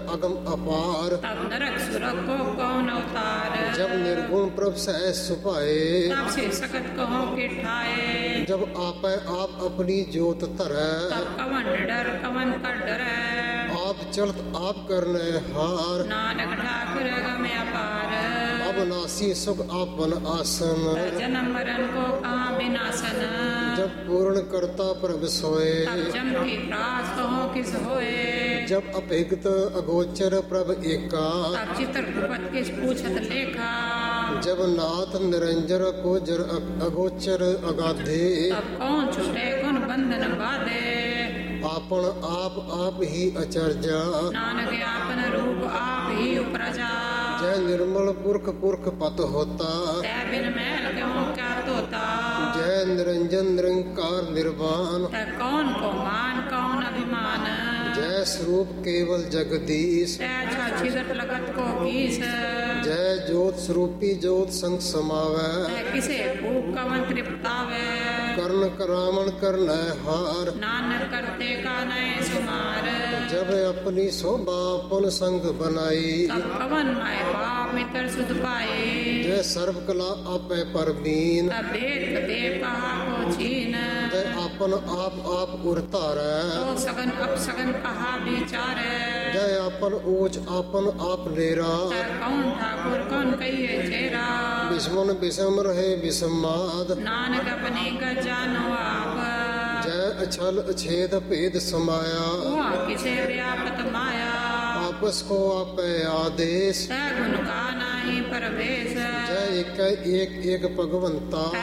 अगम अपार। तब नरक सुरक को कौन अवतार। जब निर्गुण प्रभ सह सुपाए, तब से सकत कहो के ठाए। जब आपै आप अपनी जोत धरै, तब कवन डर कवन कर डरै। आप चलत आप करने हार, नानक ठाकुर अगम अपार। अब नासी सुख आपन आसन। जन्म मरण को कहाँ विनाशन। जब पूर्ण करता प्रभ सोए, तब जम की त्रास कहो किस होए। जब अपेक्षित अगोचर प्रभ एका, तब चित्रगुप्त किस पूछत लेखा। जब नाथ निरंजन को जर अगोचर अगाधे, तब कौन छुटे कौन बंधन बाधे। आपन आप ही अचर्या, नानक आपन रूप आप ही उपरजा। जय निर्मल पुरख पुरख पत होता, तै बिन मैल क्यों क्या तोता। जय निरंजन निरंकार निर्वाण, तै कौन को मान कौन अभिमान। जय स्वरूप केवल जगदीश, तै छिदत लगत को कीस। जय ज्योत स्वरूपी ज्योत संग समावै, तै किसे भूख कवन तृप्तावे। कर्ण करावण करन हार, नानक करते का नय सुमार। जब अपनी शोभा पुन संग बनाई, तब पवन माय बाप मित्र सुध पाए। जय सर्व कला आपै परवीन, तब देख देव कहा को छीन। जय आपन आप उरतारै, तो सगन अपसगन कहा विचार। जय आपन ऊंच आपन आप लेरा, तै कौन ठाकुर कौन कहिए चेरा। विषमन विषम रहे विषमाद, नानक अपने गजानो आप। जय अछल अछेद भेद समाया, हुआ किसे व्यापत माया। आपस को आपै आदेश, तै गुण का नाही परवेश। जय एक एक भगवंता, तै